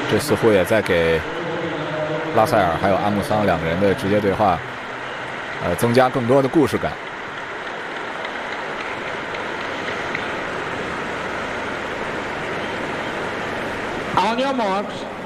这似乎也在给拉塞尔还有阿姆桑两个人的直接对话，增加更多的故事感。 On your marks.